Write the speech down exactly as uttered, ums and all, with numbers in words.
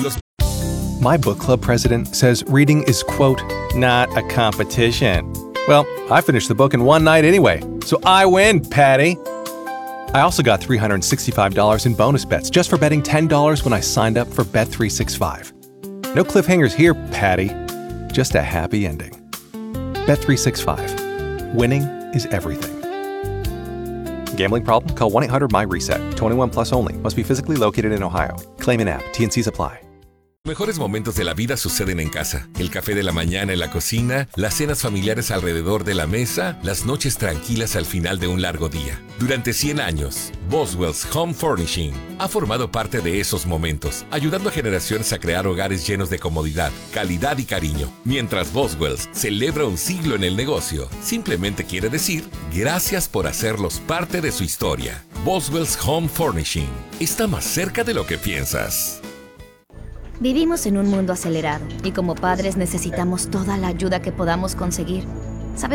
Los My book club president says reading is, quote, not a competition. Well, I finished the book in one night anyway, so I win, Patty. I also got three hundred sixty-five dollars in bonus bets just for betting ten dollars when I signed up for Bet three sixty-five. No cliffhangers here, Patty. Just a happy ending. Bet three sixty-five. Winning is everything. Gambling problem? Call one eight hundred M Y reset. twenty-one plus only. Must be physically located in Ohio. Claim in app. T and C's apply. Los mejores momentos de la vida suceden en casa. El café de la mañana en la cocina, las cenas familiares alrededor de la mesa, las noches tranquilas al final de un largo día. Durante cien años, Boswell's Home Furnishing ha formado parte de esos momentos, ayudando a generaciones a crear hogares llenos de comodidad, calidad y cariño. Mientras Boswell's celebra un siglo en el negocio, simplemente quiere decir gracias por hacerlos parte de su historia. Boswell's Home Furnishing está más cerca de lo que piensas. Vivimos en un mundo acelerado y como padres necesitamos toda la ayuda que podamos conseguir.